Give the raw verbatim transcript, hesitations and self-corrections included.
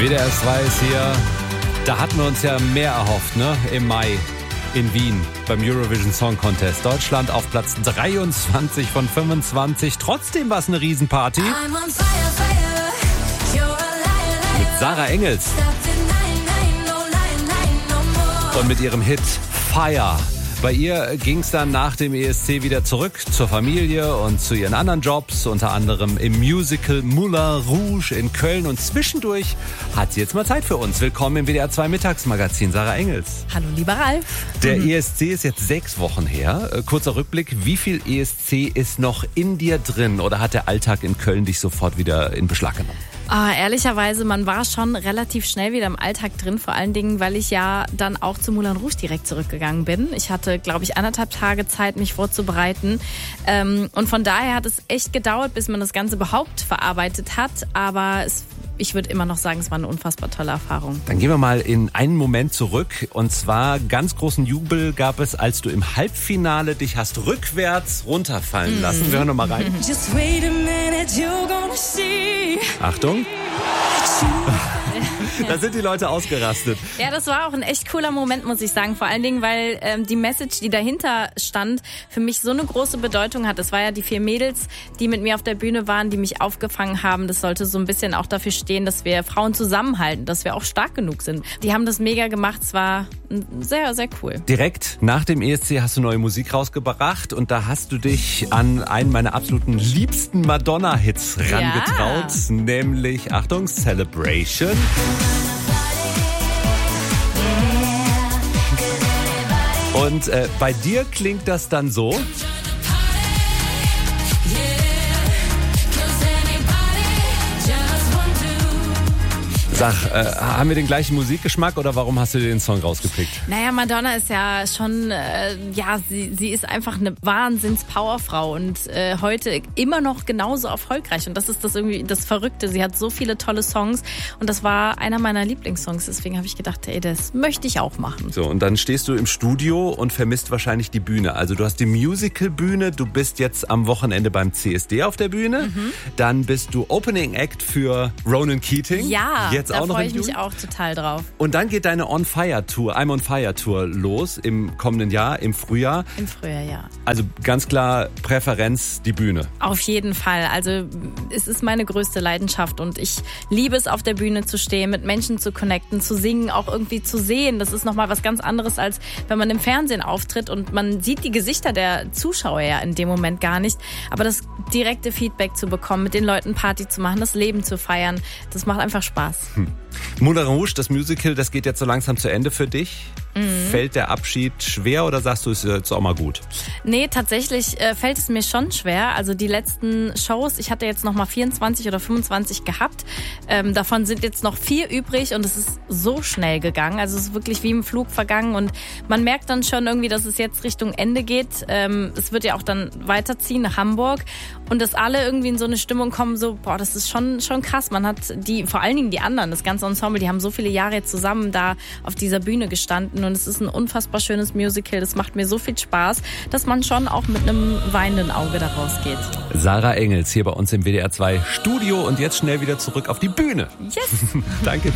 W D R zwei ist hier. Da hatten wir uns ja mehr erhofft, ne? Im Mai in Wien beim Eurovision Song Contest. Deutschland auf Platz dreiundzwanzig von fünfundzwanzig. Trotzdem war es eine Riesenparty. Mit Sarah Engels. Und mit ihrem Hit Fire. Bei ihr ging es dann nach dem E S C wieder zurück zur Familie und zu ihren anderen Jobs, unter anderem im Musical Moulin Rouge in Köln. Und zwischendurch hat sie jetzt mal Zeit für uns. Willkommen im W D R zwei Mittagsmagazin, Sarah Engels. Hallo, lieber Ralf. Der mhm. E S C ist jetzt sechs Wochen her. Kurzer Rückblick, wie viel E S C ist noch in dir drin? Oder hat der Alltag in Köln dich sofort wieder in Beschlag genommen? Ah, ehrlicherweise, man war schon relativ schnell wieder im Alltag drin, vor allen Dingen, weil ich ja dann auch zu Moulin Rouge direkt zurückgegangen bin. Ich hatte, glaube ich, anderthalb Tage Zeit, mich vorzubereiten. Ähm, und von daher hat es echt gedauert, bis man das Ganze überhaupt verarbeitet hat. Aber es, ich würde immer noch sagen, es war eine unfassbar tolle Erfahrung. Dann gehen wir mal in einen Moment zurück. Und zwar ganz großen Jubel gab es, als du im Halbfinale dich hast rückwärts runterfallen lassen. Mm. Wir hören noch mal rein. Just wait a minute, you're gonna see. Achtung. Da sind die Leute ausgerastet. Ja, das war auch ein echt cooler Moment, muss ich sagen. Vor allen Dingen, weil ähm, die Message, die dahinter stand, für mich so eine große Bedeutung hat. Es war ja die vier Mädels, die mit mir auf der Bühne waren, die mich aufgefangen haben. Das sollte so ein bisschen auch dafür stehen, dass wir Frauen zusammenhalten, dass wir auch stark genug sind. Die haben das mega gemacht. Es war sehr, sehr cool. Direkt nach dem E S C hast du neue Musik rausgebracht und da hast du dich an einen meiner absoluten liebsten Madonna-Hits rangetraut, ja. Nämlich, Achtung, Celebration. Und äh, bei dir klingt das dann so. Sag, äh, haben wir den gleichen Musikgeschmack oder warum hast du dir den Song rausgepickt? Naja, Madonna ist ja schon, äh, ja, sie, sie ist einfach eine Wahnsinns-Powerfrau und äh, heute immer noch genauso erfolgreich. Und das ist das irgendwie das Verrückte. Sie hat so viele tolle Songs und das war einer meiner Lieblingssongs. Deswegen habe ich gedacht, ey, das möchte ich auch machen. So, und dann stehst du im Studio und vermisst wahrscheinlich die Bühne. Also du hast die Musical-Bühne, du bist jetzt am Wochenende beim C S D auf der Bühne. Mhm. Dann bist du Opening Act für Ronan Keating. Ja. Jetzt Da auch noch freue ich mich auch total drauf. Und dann geht deine On Fire Tour, I'm on Fire Tour los im kommenden Jahr, im Frühjahr. Im Frühjahr, ja. Also ganz klar Präferenz die Bühne. Auf jeden Fall. Also es ist meine größte Leidenschaft und ich liebe es, auf der Bühne zu stehen, mit Menschen zu connecten, zu singen, auch irgendwie zu sehen. Das ist nochmal was ganz anderes, als wenn man im Fernsehen auftritt und man sieht die Gesichter der Zuschauer ja in dem Moment gar nicht. Aber das direkte Feedback zu bekommen, mit den Leuten Party zu machen, das Leben zu feiern, das macht einfach Spaß. Hm. Moulin Rouge, das Musical, das geht jetzt so langsam zu Ende für dich. Mhm. Fällt der Abschied schwer oder sagst du, ist jetzt auch mal gut? Nee, tatsächlich äh, fällt es mir schon schwer. Also die letzten Shows, ich hatte jetzt noch mal vierundzwanzig oder fünfundzwanzig gehabt. Ähm, davon sind jetzt noch vier übrig und es ist so schnell gegangen. Also es ist wirklich wie im Flug vergangen und man merkt dann schon irgendwie, dass es jetzt Richtung Ende geht. Ähm, es wird ja auch dann weiterziehen nach Hamburg und dass alle irgendwie in so eine Stimmung kommen, so, boah, das ist schon, schon krass. Man hat die, vor allen Dingen die anderen, das ganze Ensemble, die haben so viele Jahre jetzt zusammen da auf dieser Bühne gestanden und es ist ein unfassbar schönes Musical. Das macht mir so viel Spaß, dass man schon auch mit einem weinenden Auge da rausgeht. Sarah Engels hier bei uns im W D R zwei Studio und jetzt schnell wieder zurück auf die Bühne. Yes! Danke.